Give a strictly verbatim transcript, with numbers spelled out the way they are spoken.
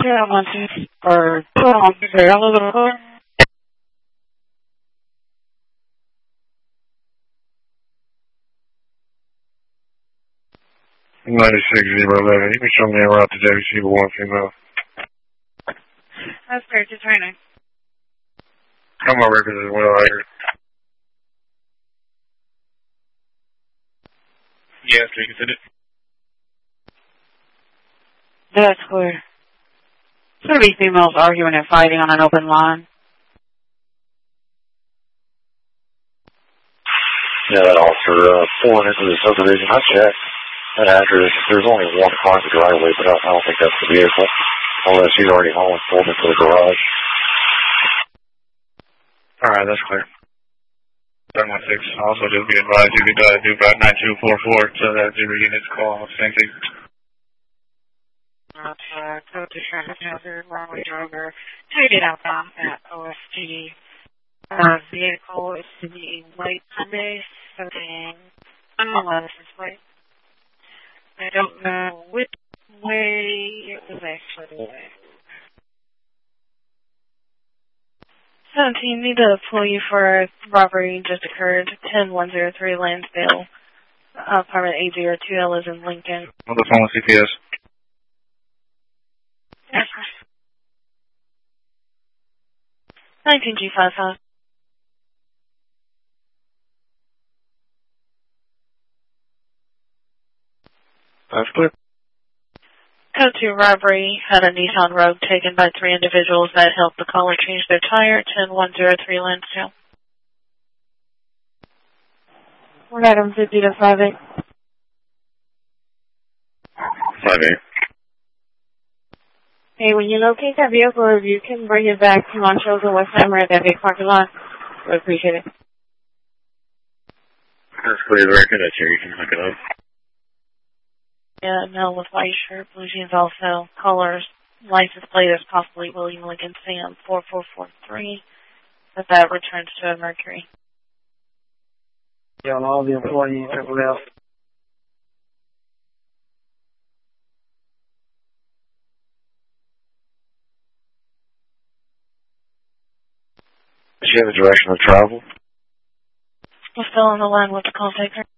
Yeah, I'm on six, or, hold on, sorry, I'm a little car. ninety-six zero eleven. You can show me a route to W C one female. That's great, just right now. Come on, records as well, I hear. Yes, we can send it. That's clear. It's gonna be females arguing and fighting on an open line. Yeah, that officer, uh, pulling into the subdivision, I checked that address. There's only one car in the driveway, but I, I don't think that's the vehicle. Unless he's already home and pulled into the garage. Alright, that's clear. seven one six. Also, just be advised, you could uh, do about nine two four four, so that you begin this call. Same thing. Uh, code to traffic hazard, wrongly driver, traded outbound at O S T. Uh, vehicle is to be a white Hyundai, something, I'm on license plate. I don't know which way it was actually the way. seventeen, need to pull you for a robbery just occurred, ten one zero three Lansdale, uh, apartment eight zero two L is in Lincoln. On the phone with C P S. Yes, nineteen G five five. That's clear. Code two robbery, had a Nissan Rogue taken by three individuals that helped the caller change their tire, ten one zero three Lansdale. We're at him fifty to five eight. five eight. Hey, when you locate that vehicle, if you can bring it back to Montrose and West Hammer at that big parking lot, we appreciate it. That's clear, the record. That's here. You can hook it up. Yeah, male with white shirt, blue jeans also. Colors, license plate is possibly William Lincoln Sam four four four three. But that returns to a Mercury. Yeah, all the employees have left. Does she have a direction of travel? We're still on the line with the call taker.